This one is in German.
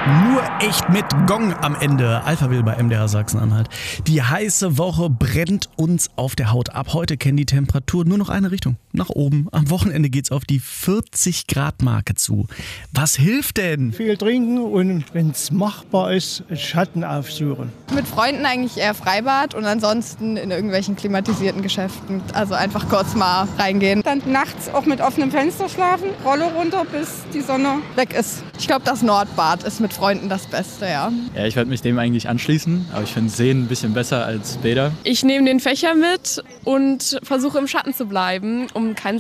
Nur echt mit Gong am Ende. Alphaville bei MDR Sachsen-Anhalt. Die heiße Woche brennt uns auf der Haut ab. Heute kennt die Temperatur nur noch eine Richtung. Nach oben. Am Wochenende geht's auf die 40 Grad Marke zu. Was hilft denn? Viel trinken und, wenn es machbar ist, Schatten aufsuchen. Mit Freunden eigentlich eher Freibad und ansonsten in irgendwelchen klimatisierten Geschäften. Also einfach kurz mal reingehen. Dann nachts auch mit offenem Fenster schlafen, Rolle runter, bis die Sonne weg ist. Ich glaube, das Nordbad ist mit Freunden das Beste, ja. Ja, ich werde mich dem eigentlich anschließen, aber ich finde Seen ein bisschen besser als Bäder. Ich nehme den Fächer mit und versuche im Schatten zu bleiben, um keinen